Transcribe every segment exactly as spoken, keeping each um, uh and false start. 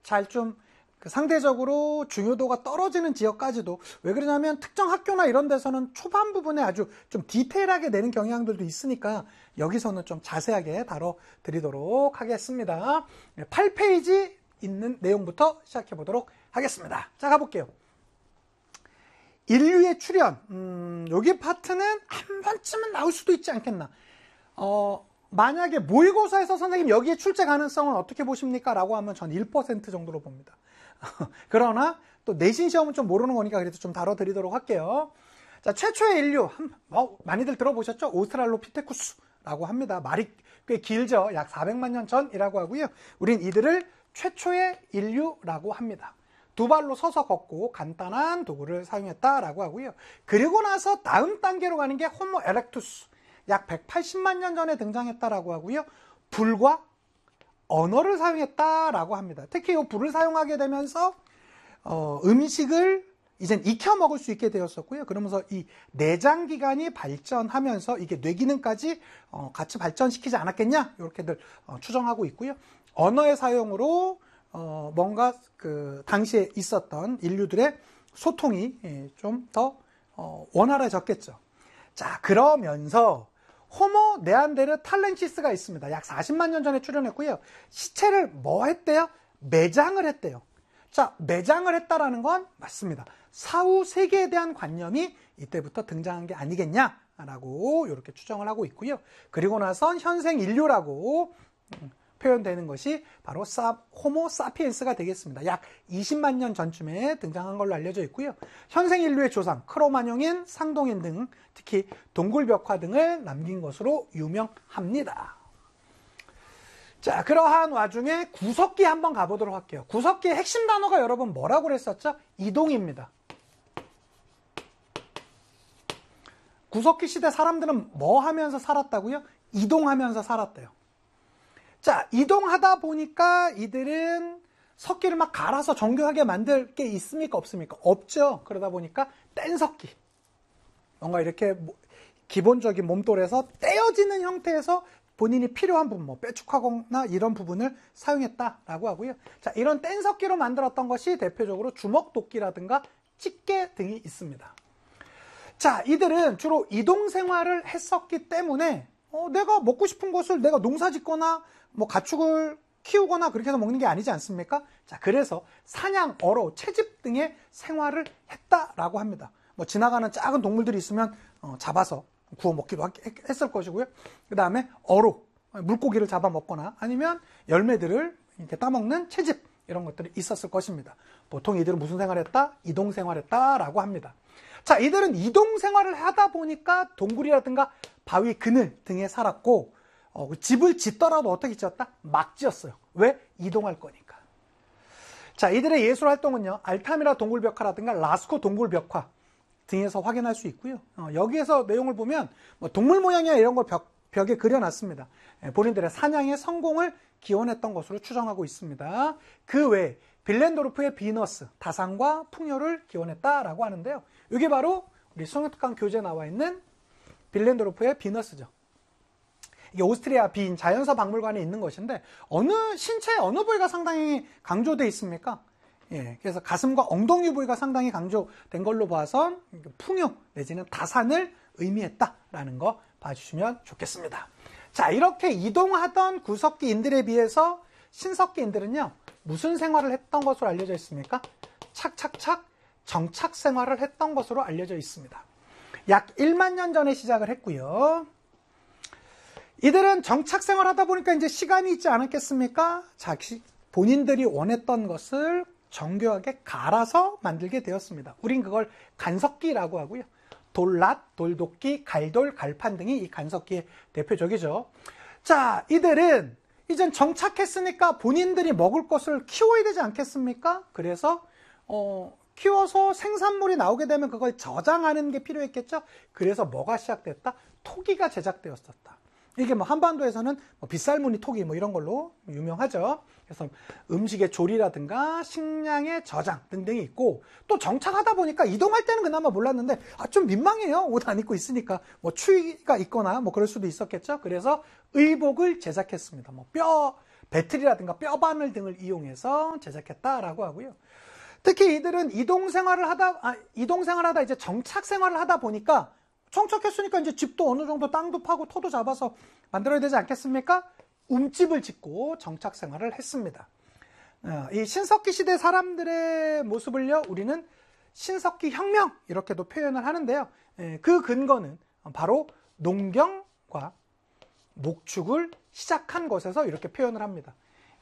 잘 좀 상대적으로 중요도가 떨어지는 지역까지도, 왜 그러냐면 특정 학교나 이런 데서는 초반 부분에 아주 좀 디테일하게 내는 경향들도 있으니까 여기서는 좀 자세하게 다뤄드리도록 하겠습니다. 팔 페이지 있는 내용부터 시작해 보도록 하겠습니다. 자, 가볼게요. 인류의 출현, 음, 여기 파트는 한 번쯤은 나올 수도 있지 않겠나. 어, 만약에 모의고사에서 선생님 여기에 출제 가능성은 어떻게 보십니까? 라고 하면 전 일 퍼센트 정도로 봅니다. 그러나 또 내신 시험은 좀 모르는 거니까 그래도 좀 다뤄드리도록 할게요. 자, 최초의 인류, 어, 많이들 들어보셨죠? 오스트랄로피테쿠스라고 합니다. 말이 꽤 길죠. 약 사백만 년 전이라고 하고요. 우린 이들을 최초의 인류라고 합니다. 두 발로 서서 걷고 간단한 도구를 사용했다라고 하고요. 그리고 나서 다음 단계로 가는 게 호모 에렉투스, 약 백팔십만 년 전에 등장했다라고 하고요. 불과 언어를 사용했다라고 합니다. 특히 이 불을 사용하게 되면서 어, 음식을 이젠 익혀 먹을 수 있게 되었었고요. 그러면서 이 내장 기관이 발전하면서 이게 뇌 기능까지 어, 같이 발전시키지 않았겠냐, 이렇게들 어, 추정하고 있고요. 언어의 사용으로 어, 뭔가 그 당시에 있었던 인류들의 소통이 예, 좀 더 어, 원활해졌겠죠. 자, 그러면서 호모 네안데르탈렌시스가 있습니다. 약 사십만 년 전에 출현했고요. 시체를 뭐 했대요? 매장을 했대요. 자, 매장을 했다라는 건 맞습니다. 사후 세계에 대한 관념이 이때부터 등장한 게 아니겠냐라고 이렇게 추정을 하고 있고요. 그리고 나선 현생 인류라고 표현되는 것이 바로 사, 호모 사피엔스가 되겠습니다. 약 이십만 년 전쯤에 등장한 걸로 알려져 있고요. 현생 인류의 조상, 크로마뇽인, 상동인 등 특히 동굴벽화 등을 남긴 것으로 유명합니다. 자, 그러한 와중에 구석기 한번 가보도록 할게요. 구석기의 핵심 단어가 여러분 뭐라고 그랬었죠? 이동입니다. 구석기 시대 사람들은 뭐 하면서 살았다고요? 이동하면서 살았대요. 자, 이동하다 보니까 이들은 석기를 막 갈아서 정교하게 만들 게 있습니까? 없습니까? 없죠. 그러다 보니까 뗀석기. 뭔가 이렇게 기본적인 몸돌에서 떼어지는 형태에서 본인이 필요한 부분, 뭐 빼축하거나 이런 부분을 사용했다라고 하고요. 자, 이런 뗀석기로 만들었던 것이 대표적으로 주먹도끼라든가 집게 등이 있습니다. 자, 이들은 주로 이동 생활을 했었기 때문에 어, 내가 먹고 싶은 것을 내가 농사 짓거나 뭐 가축을 키우거나 그렇게 해서 먹는 게 아니지 않습니까? 자, 그래서 사냥, 어로, 채집 등의 생활을 했다라고 합니다. 뭐 지나가는 작은 동물들이 있으면 어, 잡아서 구워 먹기도 했을 것이고요. 그 다음에 어로, 물고기를 잡아 먹거나 아니면 열매들을 이렇게 따먹는 채집, 이런 것들이 있었을 것입니다. 보통 이들은 무슨 생활을 했다? 이동 생활했다라고 합니다. 자, 이들은 이동 생활을 하다 보니까 동굴이라든가 바위 그늘 등에 살았고 어, 집을 짓더라도 어떻게 지었다? 막 지었어요. 왜? 이동할 거니까. 자, 이들의 예술 활동은요, 알타미라 동굴벽화라든가 라스코 동굴벽화 등에서 확인할 수 있고요. 어, 여기에서 내용을 보면 뭐 동물 모양이나 이런 걸 벽, 벽에 그려놨습니다. 예, 본인들의 사냥의 성공을 기원했던 것으로 추정하고 있습니다. 그 외에 빌렌도르프의 비너스, 다산과 풍요를 기원했다라고 하는데요. 이게 바로 우리 송영특강 교재에 나와 있는 빌렌도르프의 비너스죠. 이게 오스트리아 빈 자연사 박물관에 있는 것인데 어느 신체의 어느 부위가 상당히 강조되어 있습니까? 예, 그래서 가슴과 엉덩이 부위가 상당히 강조된 걸로 봐선 풍요 내지는 다산을 의미했다라는 거 봐주시면 좋겠습니다. 자, 이렇게 이동하던 구석기인들에 비해서 신석기인들은요, 무슨 생활을 했던 것으로 알려져 있습니까? 착착착 정착 생활을 했던 것으로 알려져 있습니다. 약 일만 년 전에 시작을 했고요. 이들은 정착 생활하다 보니까 이제 시간이 있지 않았겠습니까? 자, 본인들이 원했던 것을 정교하게 갈아서 만들게 되었습니다. 우린 그걸 간석기라고 하고요. 돌랏, 돌도끼, 갈돌, 갈판 등이 이 간석기의 대표적이죠. 자, 이들은 이젠 정착했으니까 본인들이 먹을 것을 키워야 되지 않겠습니까? 그래서 어, 키워서 생산물이 나오게 되면 그걸 저장하는 게 필요했겠죠. 그래서 뭐가 시작됐다? 토기가 제작되었었다. 이게 뭐 한반도에서는 뭐 빗살무늬 토기 뭐 이런 걸로 유명하죠. 그래서 음식의 조리라든가 식량의 저장 등등이 있고, 또 정착하다 보니까 이동할 때는 그나마 몰랐는데 아, 좀 민망해요. 옷 안 입고 있으니까 뭐 추위가 있거나 뭐 그럴 수도 있었겠죠. 그래서 의복을 제작했습니다. 뭐 뼈 배틀이라든가 뼈바늘 등을 이용해서 제작했다라고 하고요. 특히 이들은 이동 생활을 하다, 아, 이동 생활을 하다 이제 정착 생활을 하다 보니까 정착했으니까 이제 집도 어느 정도 땅도 파고 토도 잡아서 만들어야 되지 않겠습니까? 움집을 짓고 정착 생활을 했습니다. 이 신석기 시대 사람들의 모습을요, 우리는 신석기 혁명 이렇게도 표현을 하는데요. 그 근거는 바로 농경과 목축을 시작한 것에서 이렇게 표현을 합니다.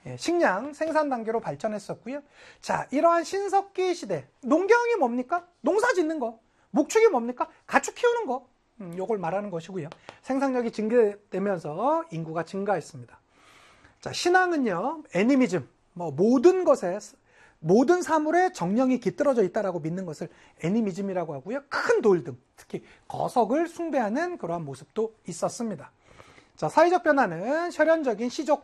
식량 생산 단계로 발전했었고요. 자, 이러한 신석기 시대 농경이 뭡니까? 농사 짓는 거. 목축이 뭡니까? 가축 키우는 거. 음, 요걸 말하는 것이고요. 생산력이 증가되면서 인구가 증가했습니다. 자, 신앙은요, 애니미즘, 뭐 모든 것에 모든 사물에 정령이 깃들어져 있다라고 믿는 것을 애니미즘이라고 하고요. 큰 돌 등, 특히 거석을 숭배하는 그러한 모습도 있었습니다. 자, 사회적 변화는 혈연적인 시족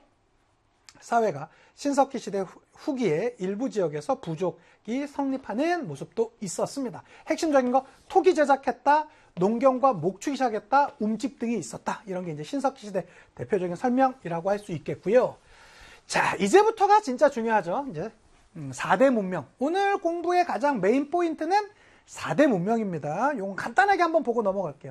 사회가 신석기 시대 후기에 일부 지역에서 부족이 성립하는 모습도 있었습니다. 핵심적인 거, 토기 제작했다, 농경과 목축이 시작했다, 움집 등이 있었다. 이런 게 이제 신석기 시대 대표적인 설명이라고 할 수 있겠고요. 자, 이제부터가 진짜 중요하죠. 이제 사 대 문명. 오늘 공부의 가장 메인 포인트는 사 대 문명입니다. 이건 간단하게 한번 보고 넘어갈게요.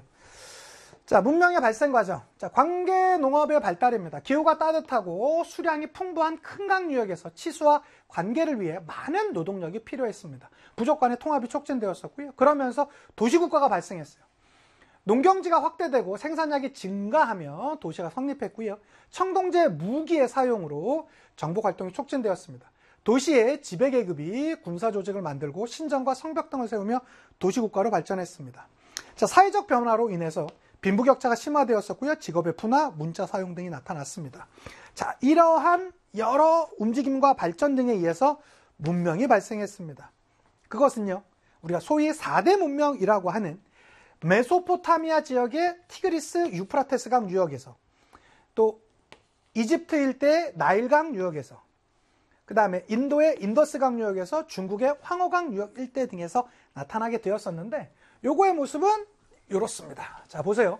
자, 문명의 발생 과정. 자, 관계 농업의 발달입니다. 기후가 따뜻하고 수량이 풍부한 큰 강 유역에서 치수와 관계를 위해 많은 노동력이 필요했습니다. 부족 간의 통합이 촉진되었었고요. 그러면서 도시국가가 발생했어요. 농경지가 확대되고 생산량이 증가하며 도시가 성립했고요. 청동제 무기의 사용으로 정복 활동이 촉진되었습니다. 도시의 지배계급이 군사조직을 만들고 신정과 성벽 등을 세우며 도시국가로 발전했습니다. 자, 사회적 변화로 인해서 빈부격차가 심화되었었고요. 직업의 분화, 문자 사용 등이 나타났습니다. 자, 이러한 여러 움직임과 발전 등에 의해서 문명이 발생했습니다. 그것은요, 우리가 소위 사 대 문명이라고 하는 메소포타미아 지역의 티그리스 유프라테스강 유역에서, 또 이집트 일대의 나일강 유역에서, 그 다음에 인도의 인더스강 유역에서, 중국의 황허강 유역 일대 등에서 나타나게 되었었는데, 요거의 모습은 이렇습니다. 자, 보세요.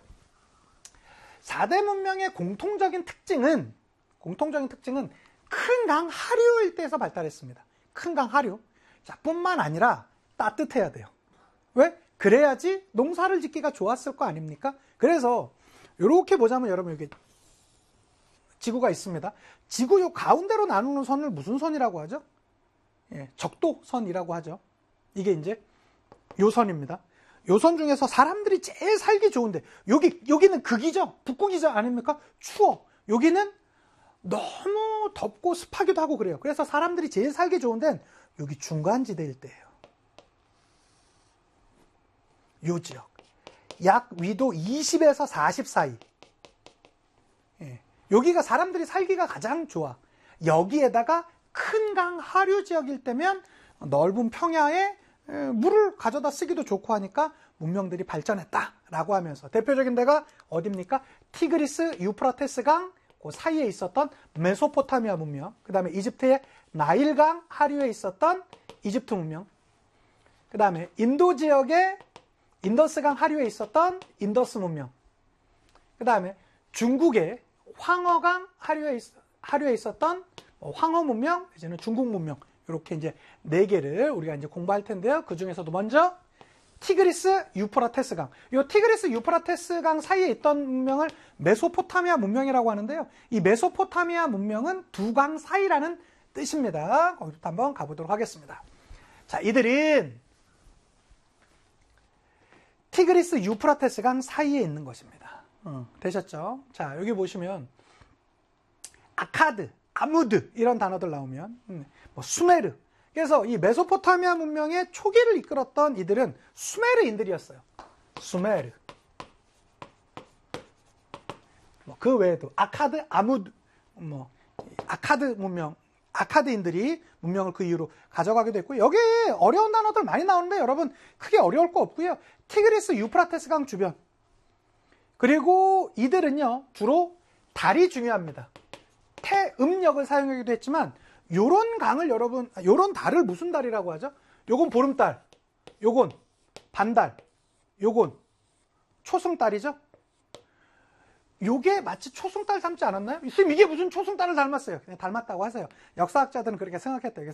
사 대 문명의 공통적인 특징은, 공통적인 특징은 큰 강 하류 일대에서 발달했습니다. 큰 강 하류. 자, 뿐만 아니라 따뜻해야 돼요. 왜? 그래야지 농사를 짓기가 좋았을 거 아닙니까? 그래서 이렇게 보자면 여러분, 여기 지구가 있습니다. 지구 요 가운데로 나누는 선을 무슨 선이라고 하죠? 예, 적도선이라고 하죠. 이게 이제 요 선입니다. 요 선 중에서 사람들이 제일 살기 좋은데, 여기, 여기는 극이죠? 북극이죠? 아닙니까? 추워. 여기는 너무 덥고 습하기도 하고 그래요. 그래서 사람들이 제일 살기 좋은 데는 여기 중간지대일 때예요. 요 지역. 약 위도 이십에서 사십 사이. 예. 여기가 사람들이 살기가 가장 좋아. 여기에다가 큰 강 하류 지역일 때면 넓은 평야에 물을 가져다 쓰기도 좋고 하니까 문명들이 발전했다라고 하면서, 대표적인 데가 어딥니까? 티그리스 유프라테스 강 그 사이에 있었던 메소포타미아 문명, 그 다음에 이집트의 나일강 하류에 있었던 이집트 문명, 그 다음에 인도 지역의 인더스강 하류에 있었던 인더스 문명, 그 다음에 중국의 황허강 하류에, 있, 하류에 있었던 황허 문명, 이제는 중국 문명, 이렇게 이제 네 개를 우리가 이제 공부할 텐데요. 그 중에서도 먼저 티그리스 유프라테스 강. 이 티그리스 유프라테스 강 사이에 있던 문명을 메소포타미아 문명이라고 하는데요. 이 메소포타미아 문명은 두 강 사이라는 뜻입니다. 거기부터 한번 가보도록 하겠습니다. 자, 이들은 티그리스 유프라테스 강 사이에 있는 것입니다. 어, 되셨죠? 자, 여기 보시면 아카드, 아무드 이런 단어들 나오면, 음, 뭐 수메르. 그래서 이 메소포타미아 문명의 초기를 이끌었던 이들은 수메르인들이었어요. 수메르. 뭐 그 외에도 아카드, 아무드, 뭐 아카드 문명, 아카드인들이 문명을 그 이후로 가져가기도 했고, 여기에 어려운 단어들 많이 나오는데 여러분 크게 어려울 거 없고요. 티그리스 유프라테스 강 주변. 그리고 이들은요, 주로 달이 중요합니다. 태음력을 사용하기도 했지만, 요런 강을 여러분, 요런 달을 무슨 달이라고 하죠? 요건 보름달, 요건 반달, 요건 초승달이죠? 요게 마치 초승달 닮지 않았나요? 선생님, 이게 무슨 초승달을 닮았어요? 그냥 닮았다고 하세요. 역사학자들은 그렇게 생각했대요.